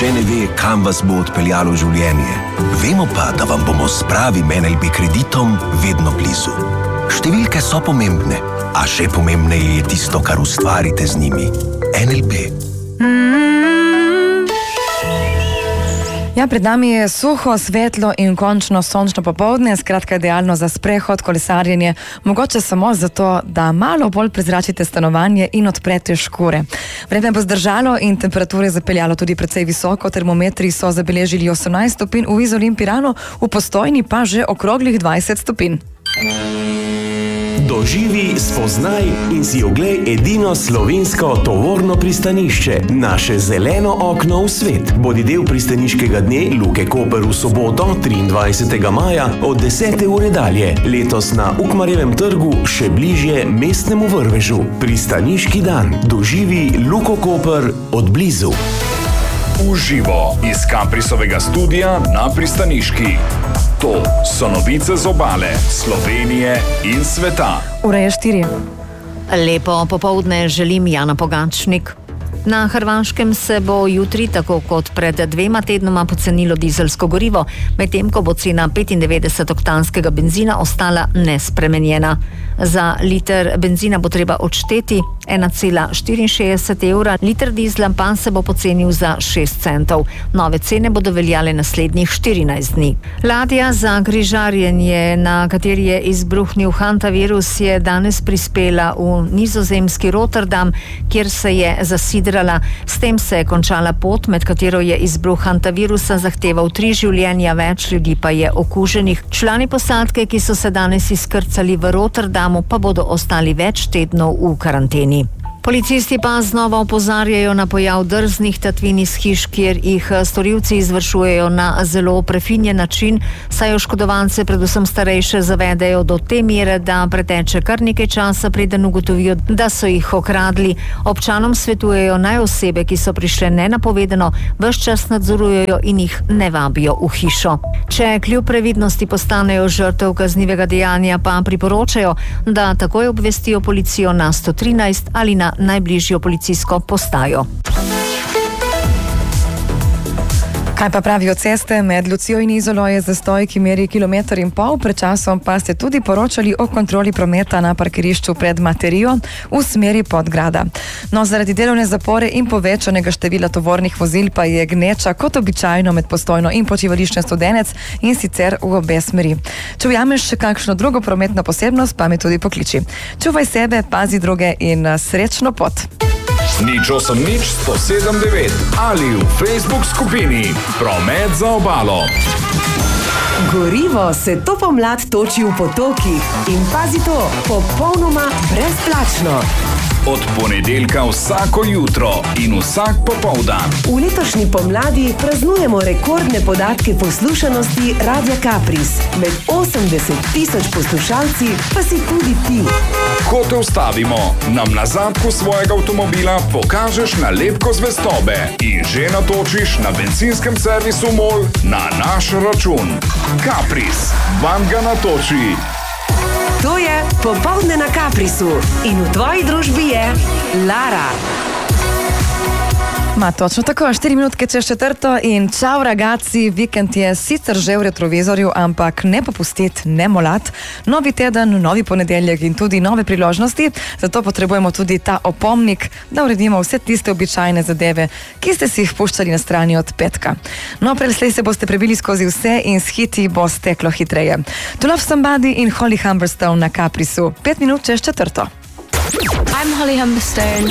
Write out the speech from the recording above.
nihče ne ve, kam vas bo odpeljalo življenje. Vemo pa, da vam bomo s pravim NLB kreditom vedno blizu. Številke so pomembne, a še pomembneje je tisto, kar ustvarite z njimi. NLB. Ja, pred nami je suho, svetlo in končno sončno popoldne, skratka idealno za sprehod, kolesarjenje, mogoče samo zato, da malo bolj prezračite stanovanje in odprete škure. Vreme bo zdržalo in temperature zapeljalo tudi precej visoko, termometri so zabeležili 18 stopinj v Izoli in Piranu, v Postojni pa že okroglih 20 stopinj. Doživi, spoznaj in si oglej edino slovensko tovorno pristanišče, naše zeleno okno v svet. Bodi del pristaniškega dne Luke Koper v soboto, 23. maja od 10. ure dalje. Letos na Ukmarjevem trgu, še bližje mestnemu vrvežu. Pristaniški dan. Doživi Luko Koper od blizu. Uživo iz Caprisovega studia na pristaniški. To so novice z obale, Slovenije in sveta. Ura je 4. Lepo popoldne želim, Jana Pogačnik. Na Hrvaškem se bo jutri, tako kot pred 2 tednoma, pocenilo dizelsko gorivo, medtem ko bo cena 95-oktanskega benzina ostala nespremenjena. Za liter benzina bo treba odšteti 1,64 evra, liter dizla pa se bo pocenil za 6 centov. Nove cene bodo veljale naslednjih 14 dni. Ladja za križarjenje, na kateri je izbruhnil hantavirus, je danes prispela v nizozemski Rotterdam, kjer se je zasidrala. S tem se je končala pot, med katero je izbruh hantavirusa zahteval 3 življenja, več ljudi pa je okuženih. Člani posadke, ki so se danes izkrcali v Rotterdamu, pa bodo ostali več tednov v karanteni. Policisti pa znova opozarjajo na pojav drznih tatvin iz hiš, kjer jih storilci izvršujejo na zelo prefinjen način, saj oškodovance, predvsem starejše, zavedajo do te mere, da preteče kar nekaj časa, preden ugotovijo, da so jih okradli. Občanom svetujejo, naj osebe, ki so prišle nenapovedano, ves čas nadzorujejo in jih ne vabijo v hišo. Če kljub previdnosti postanejo žrtev kaznivega dejanja, pa priporočajo, da takoj obvestijo policijo na 113 ali na najbližjo policijsko postajo. Kaj pa pravijo ceste? Med Lucijo in Izolo je zastoj, ki meri 1,5 km, pred časom pa ste tudi poročali o kontroli prometa na parkirišču pred Materijo v smeri Podgrada. No, zaradi delovne zapore in povečanega števila tovornih vozil pa je gneča kot običajno med Postojno in počivališčem Studenec, in sicer v obe smeri. Če ujameš še kakšno drugo prometno posebnost, pa me tudi pokliči. Čuvaj sebe, pazi druge in srečno pot. Nič 179 ali v Facebook skupini Promet za obalo. Gorivo se to pomlad toči v potokih in pazi to, popolnoma brezplačno. Od ponedeljka vsako jutro in vsak popoldan. V letošnji pomladi praznujemo rekordne podatke poslušanosti Radia Capris. Med 80.000 poslušalci pa si tudi ti. Ko te ustavimo, nam na zadku svojega avtomobila pokažeš nalepko zvestobe in že natočiš na bencinskem servisu MOL na naš račun. Capris, vam ga natoči. To je Popoldne na Caprisu in v tvoji družbi je Lara. Ma točno tako, 4 minutke čez 4 in čau ragazzi, vikend je sicer že v retrovizorju, ampak ne popustit, ne molat. Novi teden, novi ponedeljek in tudi nove priložnosti, zato potrebujemo tudi ta opomnik, da uredimo vse tiste običajne zadeve, ki ste si jih puščali na strani od petka. No, preslej se boste prebili skozi vse in s hiti bo steklo hitreje. To Love Somebody in Holly Humberstone na Caprisu, 5 minut čez 4. I'm Holly Humberstone